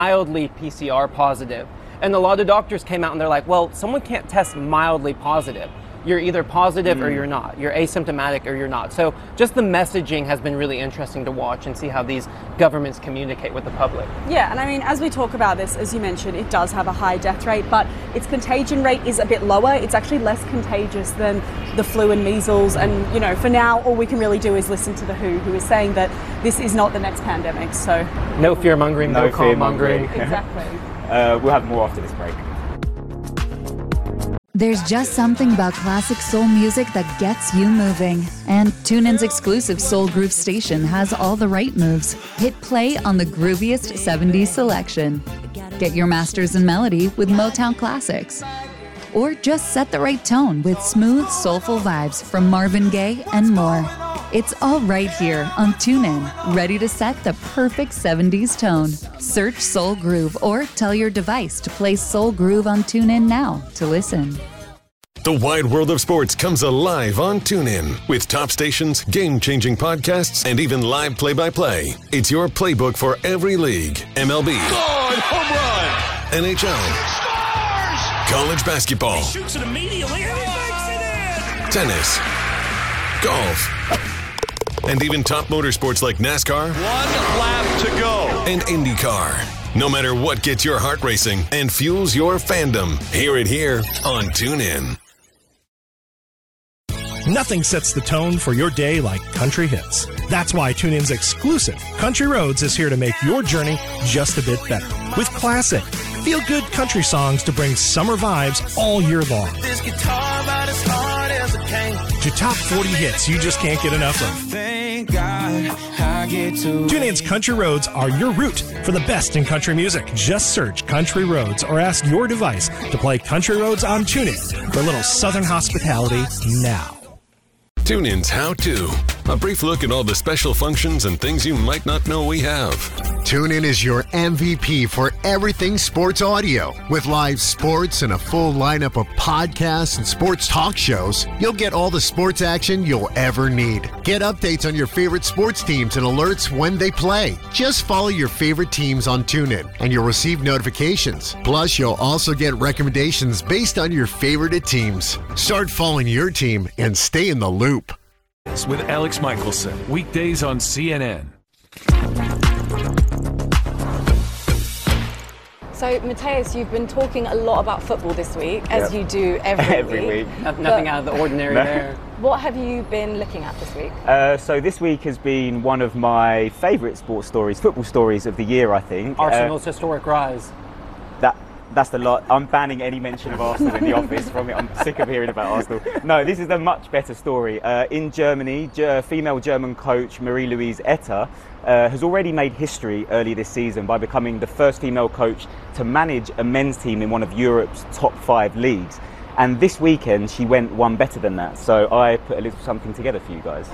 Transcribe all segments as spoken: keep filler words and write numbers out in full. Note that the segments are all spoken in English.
mildly P C R positive. And a lot of doctors came out and they're like, well, someone can't test mildly positive. You're either positive mm. or you're not. You're asymptomatic or you're not. So just the messaging has been really interesting to watch and see how these governments communicate with the public. Yeah, and I mean, as we talk about this, as you mentioned, it does have a high death rate, but its contagion rate is a bit lower. It's actually less contagious than the flu and measles. And, you know, for now, all we can really do is listen to the W H O, who is saying that this is not the next pandemic. So no fear-mongering, no, no fear-mongering. Exactly. uh, we'll have more after this break. There's just something about classic soul music that gets you moving. And TuneIn's exclusive Soul Groove station has all the right moves. Hit play on the grooviest seventies selection. Get your masters in melody with Motown classics. Or just set the right tone with smooth, soulful vibes from Marvin Gaye and more. It's all right here on TuneIn, ready to set the perfect seventies tone. Search Soul Groove or tell your device to play Soul Groove on TuneIn now to listen. The wide world of sports comes alive on TuneIn with top stations, game-changing podcasts, and even live play-by-play. It's your playbook for every league. M L B. God, home run! N H L. Scores! College basketball. He shoots it immediately and he makes it in! Tennis. Golf. And even top motorsports like NASCAR. One lap to go. And IndyCar. No matter what gets your heart racing and fuels your fandom, hear it here on TuneIn. Nothing sets the tone for your day like country hits. That's why TuneIn's exclusive Country Roads is here to make your journey just a bit better. With classic, feel-good country songs to bring summer vibes all year long. This guitar about as hard as it can. To top forty hits you just can't get enough of. Thank God I get to. TuneIn's Country Roads are your route for the best in country music. Just search Country Roads or ask your device to play Country Roads on TuneIn for a little Southern hospitality now. TuneIn's How To. A brief look at all the special functions and things you might not know we have. TuneIn is your M V P for everything sports audio. With live sports and a full lineup of podcasts and sports talk shows, you'll get all the sports action you'll ever need. Get updates on your favorite sports teams and alerts when they play. Just follow your favorite teams on TuneIn and you'll receive notifications. Plus, you'll also get recommendations based on your favorite teams. Start following your team and stay in the loop. With Alex Michelson, weekdays on C N N. So, Mateus, you've been talking a lot about football this week, as yep. you do every, every week. week. Nothing but out of the ordinary no. there. What have you been looking at this week? Uh, so this week has been one of my favourite sports stories, football stories of the year, I think. Arsenal's uh, historic rise. That That's the lot. I'm banning any mention of Arsenal in the office from it. I'm sick of hearing about Arsenal. No, this is a much better story. Uh, in Germany, G- female German coach Marie-Louise Etter uh, has already made history early this season by becoming the first female coach to manage a men's team in one of Europe's top five leagues. And this weekend, she went one better than that. So I put a little something together for you guys.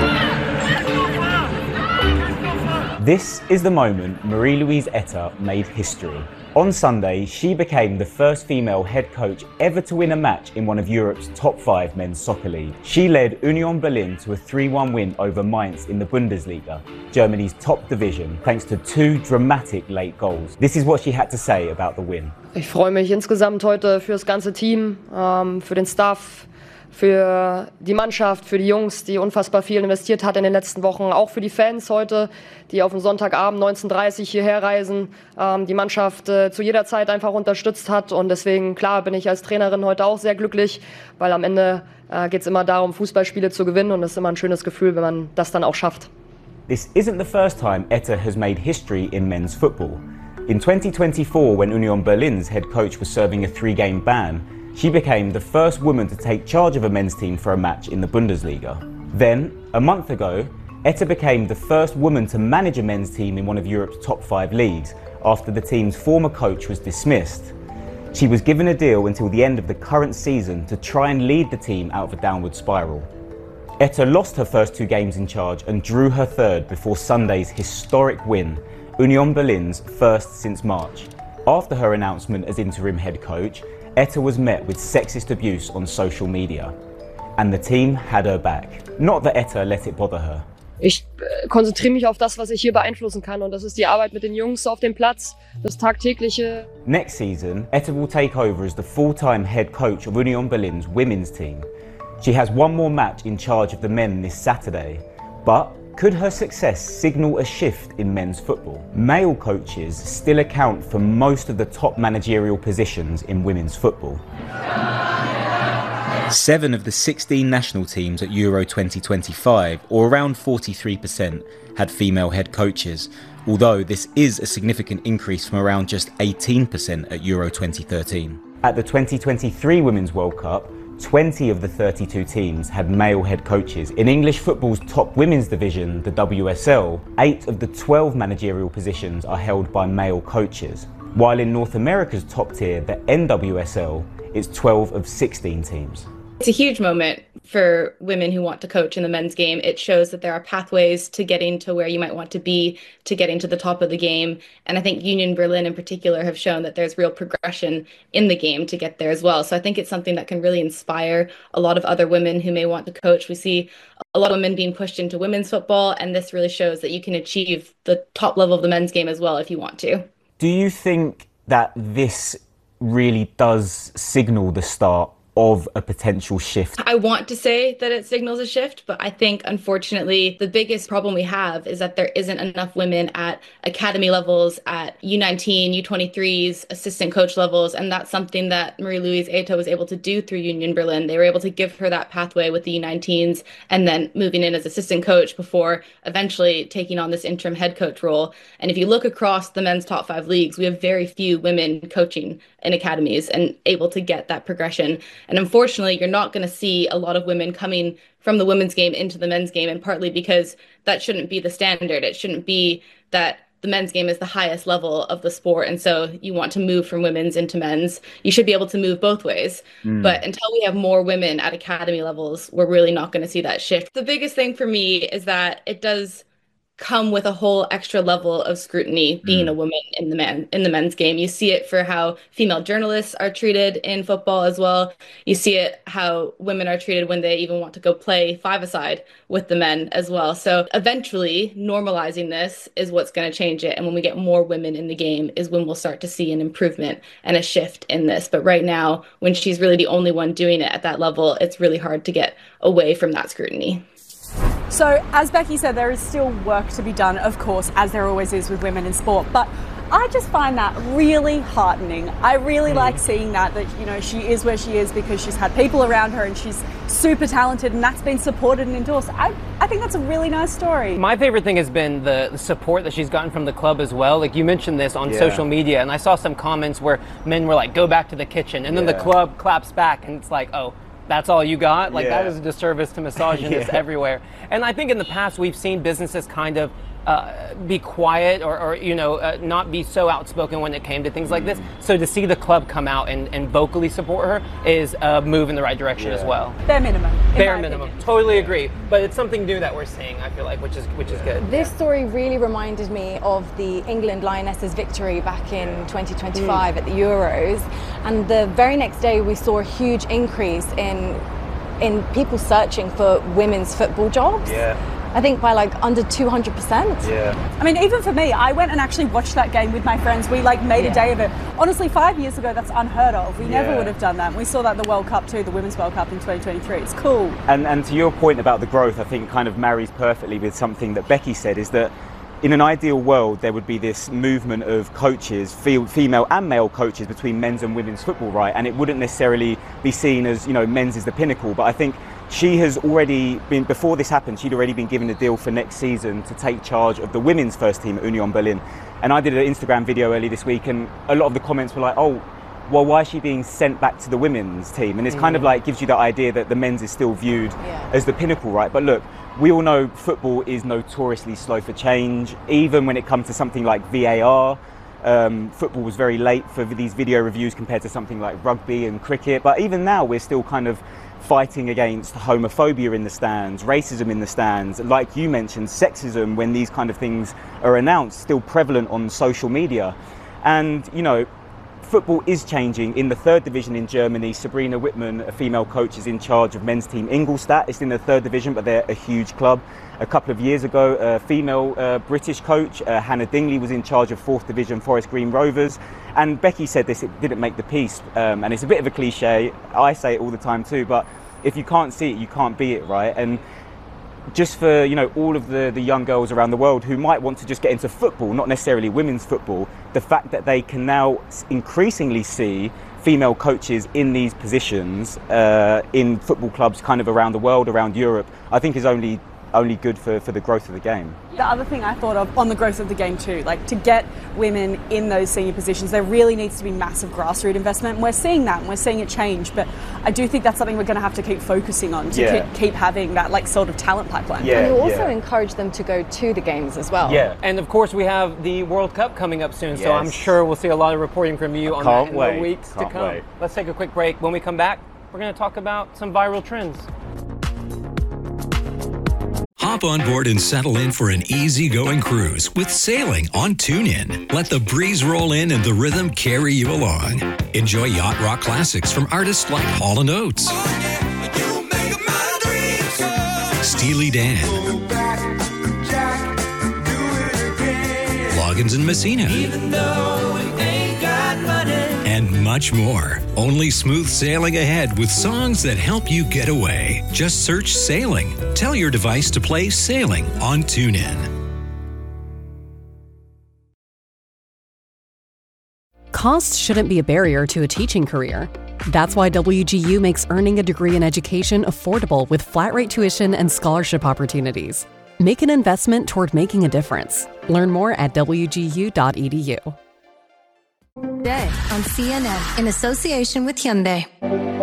This is the moment Marie-Louise Etter made history. On Sunday, she became the first female head coach ever to win a match in one of Europe's top five men's soccer league. She led Union Berlin to a three one win over Mainz in the Bundesliga, Germany's top division, thanks to two dramatic late goals. This is what she had to say about the win. Ich freue mich insgesamt heute für das ganze Team, ähm, für den Staff, für die Mannschaft, für die Jungs, die unfassbar viel investiert hat in den letzten Wochen, auch für die Fans heute, die auf den Sonntagabend neunzehn Uhr dreißig hierher reisen, ähm, die Mannschaft äh, zu jeder Zeit einfach unterstützt hat und deswegen, klar, bin ich als Trainerin heute auch sehr glücklich, weil am Ende äh, geht es immer darum, Fußballspiele zu gewinnen und es ist immer ein schönes Gefühl, wenn man das dann auch schafft. This isn't the first time Etter has made history in men's football. In twenty twenty-four, when Union Berlin's head coach was serving a three-game ban, she became the first woman to take charge of a men's team for a match in the Bundesliga. Then, a month ago, Etter became the first woman to manage a men's team in one of Europe's top five leagues after the team's former coach was dismissed. She was given a deal until the end of the current season to try and lead the team out of a downward spiral. Etter lost her first two games in charge and drew her third before Sunday's historic win, Union Berlin's first since March. After her announcement as interim head coach, Etter was met with sexist abuse on social media, and the team had her back. Not that Etter let it bother her. Ich äh, konzentriere mich auf das, was ich hier beeinflussen kann, und das ist die Arbeit mit den Jungs auf dem Platz, das tagtägliche. Next season, Etta will take over as the full-time head coach of Union Berlin's women's team. She has one more match in charge of the men this Saturday, but could her success signal a shift in men's football? Male coaches still account for most of the top managerial positions in women's football. Seven of the sixteen national teams at Euro twenty twenty-five, or around forty-three percent, had female head coaches, although this is a significant increase from around just eighteen percent at Euro twenty thirteen. At the twenty twenty-three Women's World Cup, twenty of the thirty-two teams had male head coaches. In English football's top women's division, the W S L, eight of the twelve managerial positions are held by male coaches, while in North America's top tier, the N W S L, it's twelve of sixteen teams. It's a huge moment for women who want to coach in the men's game. It shows that there are pathways to getting to where you might want to be, to getting to the top of the game. And I think Union Berlin in particular have shown that there's real progression in the game to get there as well. So I think it's something that can really inspire a lot of other women who may want to coach. We see a lot of women being pushed into women's football, and this really shows that you can achieve the top level of the men's game as well if you want to. Do you think that this really does signal the start of a potential shift? I want to say that it signals a shift, but I think unfortunately the biggest problem we have is that there isn't enough women at academy levels, at U nineteen, U twenty-threes, assistant coach levels, and that's something that Marie-Louise Eta was able to do through Union Berlin. They were able to give her that pathway with the U nineteens and then moving in as assistant coach before eventually taking on this interim head coach role. And if you look across the men's top five leagues, we have very few women coaching in academies and able to get that progression. And unfortunately, you're not going to see a lot of women coming from the women's game into the men's game, and partly because that shouldn't be the standard. It shouldn't be that the men's game is the highest level of the sport, and so you want to move from women's into men's. You should be able to move both ways. Mm. But until we have more women at academy levels, we're really not going to see that shift. The biggest thing for me is that it does come with a whole extra level of scrutiny being mm. a woman in the man in the men's game. You see it for how female journalists are treated in football as well. You see it how women are treated when they even want to go play five-a-side with the men as well. So eventually normalizing this is what's going to change it. And when we get more women in the game is when we'll start to see an improvement and a shift in this. But right now, when she's really the only one doing it at that level, it's really hard to get away from that scrutiny. So, as Becky said, there is still work to be done, of course, as there always is with women in sport. But I just find that really heartening. I really mm. like seeing that, that, you know, she is where she is because she's had people around her and she's super talented, and that's been supported and endorsed. I, I think that's a really nice story. My favorite thing has been the, the support that she's gotten from the club as well. Like you mentioned this on yeah. social media, and I saw some comments where men were like, go back to the kitchen. And then yeah. the club claps back, and it's like, oh, that's all you got? Like yeah. that is a disservice to misogynists yeah. everywhere. And I think in the past we've seen businesses kind of uh, be quiet or, or you know, uh, not be so outspoken when it came to things like this. So to see the club come out and, and vocally support her is a move in the right direction yeah. as well. Bare minimum. Bare minimum. Opinion. Totally agree. But it's something new that we're seeing, I feel like, which is which is good. This story really reminded me of the England Lionesses victory back in twenty twenty-five mm. at the Euros. And the very next day we saw a huge increase in in people searching for women's football jobs. Yeah. I think by like under two hundred percent. Yeah. I mean, even for me, I went and actually watched that game with my friends. We like made yeah. a day of it. Honestly, five years ago, that's unheard of. We yeah. never would have done that. We saw that in the World Cup too, the Women's World Cup in twenty twenty-three. It's cool. And and to your point about the growth, I think kind of marries perfectly with something that Becky said, is that in an ideal world, there would be this movement of coaches, female and male coaches, between men's and women's football, right? And it wouldn't necessarily be seen as, you know, men's is the pinnacle. But I think she has already been, before this happened, she'd already been given a deal for next season to take charge of the women's first team at Union Berlin. And I did an Instagram video early this week, and a lot of the comments were like, oh, well, why is she being sent back to the women's team? And it's mm. kind of like gives you the idea that the men's is still viewed yeah. as the pinnacle, right? But look, we all know football is notoriously slow for change, even when it comes to something like V A R. Um, football was very late for these video reviews compared to something like rugby and cricket. But even now, we're still kind of fighting against homophobia in the stands, racism in the stands, like you mentioned, sexism, when these kind of things are announced, still prevalent on social media. And, you know, football is changing. In the third division in Germany, Sabrina Whitman, a female coach, is in charge of men's team Ingolstadt. It's in the third division, but they're a huge club. A couple of years ago, a female uh, British coach, uh, Hannah Dingley, was in charge of fourth division Forest Green Rovers. And Becky said this, it didn't make the piece. Um, and it's a bit of a cliche. I say it all the time too, but if you can't see it, you can't be it, right? And just for, you know, all of the, the young girls around the world who might want to just get into football, not necessarily women's football, the fact that they can now increasingly see female coaches in these positions uh, in football clubs kind of around the world, around Europe, I think is only only good for, for the growth of the game. The other thing I thought of on the growth of the game too, like to get women in those senior positions, there really needs to be massive grassroots investment. And we're seeing that and we're seeing it change, but I do think that's something we're going to have to keep focusing on to yeah. keep, keep having that like sort of talent pipeline. Yeah, and you also yeah. encourage them to go to the games as well. Yeah. And of course we have the World Cup coming up soon, yes. so I'm sure we'll see a lot of reporting from you on Can't that in wait. the weeks Can't to come. wait. Let's take a quick break. When we come back, we're going to talk about some viral trends. Hop on board and settle in for an easygoing cruise with sailing on TuneIn. Let the breeze roll in and the rhythm carry you along. Enjoy yacht rock classics from artists like Hall and Oates, Steely Dan, Loggins and Messina, and much more. Only smooth sailing ahead with songs that help you get away. Just search Sailing. Tell your device to play Sailing on TuneIn. Cost shouldn't be a barrier to a teaching career. That's why W G U makes earning a degree in education affordable with flat rate tuition and scholarship opportunities. Make an investment toward making a difference. Learn more at w g u dot e d u. Today on C N N in association with Hyundai.